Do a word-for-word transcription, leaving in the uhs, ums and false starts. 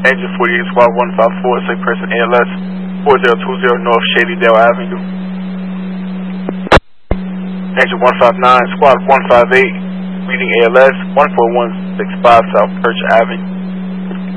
Engine forty-eight, Squad one five four, same person A L S four zero two zero North Shadydale Avenue. Engine one five nine, Squad one five eight, reading A L S one four one six five South Perch Avenue.